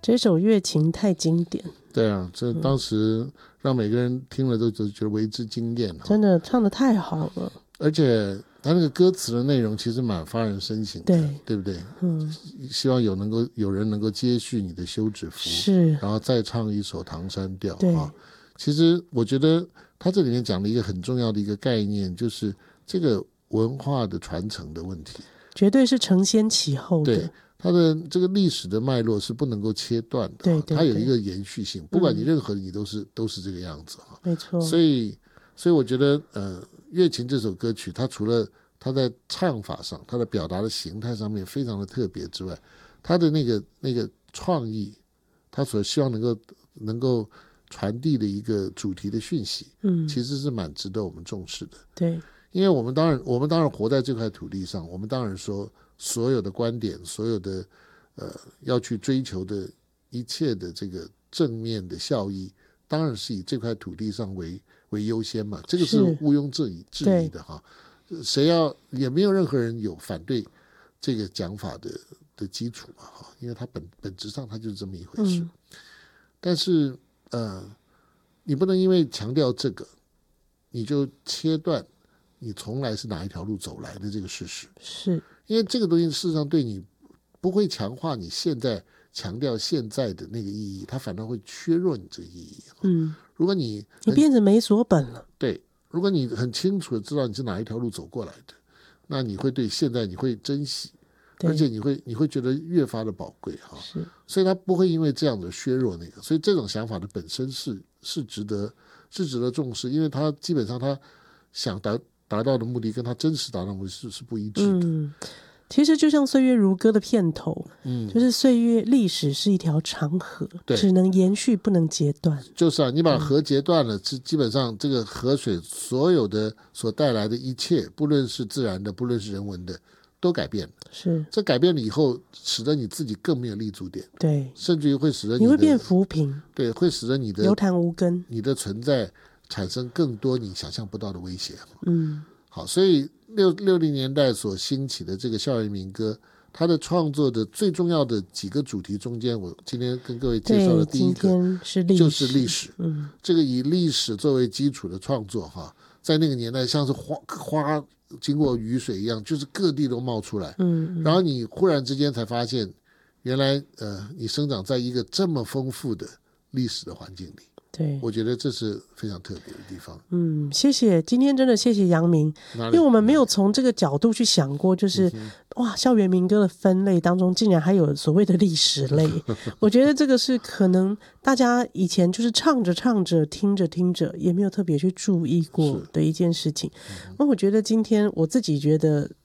这首乐情太经典。 对啊，这当时让每个人听了都觉得为之惊艳， 真的唱得太好了。 而且他那个歌词的内容其实蛮发人深省的，对不对？希望有人能够接续你的休止符， 是， 然后再唱一首唐山调。 对， 其实我觉得他这里面讲了一个很重要的一个概念，就是这个文化的传承的问题， 绝对是承先启后的。 对，它的这个历史的脉络是不能够切断的， 对， 它有一个延续性，不管你任何你都是这个样子， 没错。 所以我觉得乐情这首歌曲，它除了它在唱法上，它的表达的形态上面非常的特别之外，它的那个创意，它所希望能够传递的一个主题的讯息，其实是蛮值得我们重视的。 对， 因为我们当然活在这块土地上，我们当然说所有的观点，所有的要去追求的一切的这个正面的效益，当然是以这块土地上为优先嘛，这个是毋庸置疑的哈。谁也没有任何人有反对这个讲法的基础嘛哈，因为它本质上它就是这么一回事。但是你不能因为强调这个，你就切断你从来是哪一条路走来的这个事实， 是因为这个东西事实上对你不会强化你现在强调现在的那个意义，它反而会削弱你这个意义。如果你变成没所本了， 对，如果你很清楚的知道你是哪一条路走过来的，那你会对现在你会珍惜，而且你会觉得越发的宝贵哈。所以它不会因为这样的削弱那个，所以这种想法的本身是值得重视，因为它基本上它想达到的目的跟它真实达到的目的是不一致的。 其实就像《岁月如歌》的片头，就是岁月历史是一条长河，只能延续不能截断。 就是啊，你把河截断了，基本上这个河水所有的所带来的一切，不论是自然的，不论是人文的，都改变了。 是， 这改变了以后，使得你自己更没有立足点， 对， 甚至于会使得你会变浮萍， 对，会使得你的游谈无根， 你的存在产生更多你想象不到的威胁。好，所以60年代所兴起的这个校园民歌，它的创作的最重要的几个主题中间，我今天跟各位介绍的第一个就是历史。这个以历史作为基础的创作哈，在那个年代像是花经过雨水一样，就是各地都冒出来。然后你忽然之间才发现，原来你生长在一个这么丰富的历史的环境里。 对， 我觉得这是非常特别的地方。 谢谢，今天真的谢谢阳明，因为我们没有从这个角度去想过，就是哇，校园民歌的分类当中竟然还有所谓的历史类。我觉得这个是可能大家以前就是唱着唱着，听着听着，也没有特别去注意过的一件事情。那我觉得今天我自己觉得